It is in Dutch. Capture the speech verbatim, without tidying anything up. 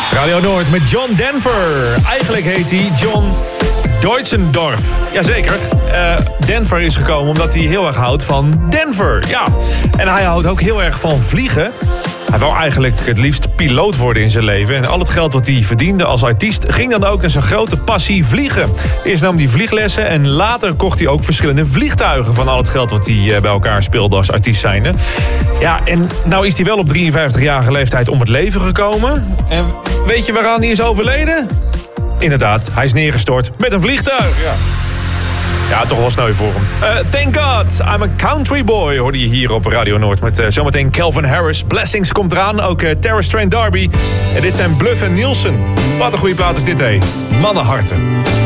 Radio Noord met John Denver. Eigenlijk heet hij John Deutschendorf. Jazeker. Uh, Denver is gekomen omdat hij heel erg houdt van Denver. Ja. En hij houdt ook heel erg van vliegen. Hij wou eigenlijk het liefst piloot worden in zijn leven. En al het geld wat hij verdiende als artiest ging dan ook naar zijn grote passie vliegen. Eerst nam hij vlieglessen en later kocht hij ook verschillende vliegtuigen van al het geld wat hij bij elkaar speelde als artiest zijnde. Ja, en nou is hij wel op drieënvijftigjarige leeftijd om het leven gekomen. En weet je waaraan hij is overleden? Inderdaad, hij is neergestort met een vliegtuig. Ja. Ja, toch wel sneu voor hem. Uh, thank God, I'm a country boy, hoorde je hier op Radio Noord. Met uh, zometeen Calvin Harris. Blessings komt eraan, ook uh, Terrace Train Derby. En dit zijn Bluff en Nielsen. Wat een goede plaat is dit, hé. Mannenharten.